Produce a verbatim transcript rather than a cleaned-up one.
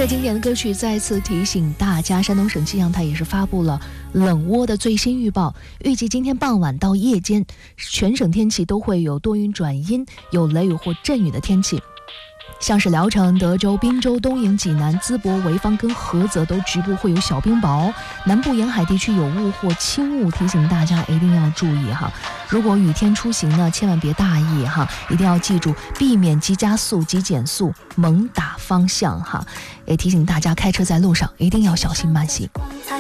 着经典的歌曲再次提醒大家，山东省气象台也是发布了冷涡的最新预报，预计今天傍晚到夜间，全省天气都会有多云转阴，有雷雨或阵雨的天气。像是聊城、德州、滨州、东营、济南、淄博、潍坊跟菏泽都局部会有小冰雹，南部沿海地区有雾或轻雾，提醒大家一定要注意哈。如果雨天出行呢，千万别大意哈，一定要记住避免急加速、急减速、猛打方向哈。也提醒大家开车在路上一定要小心慢行。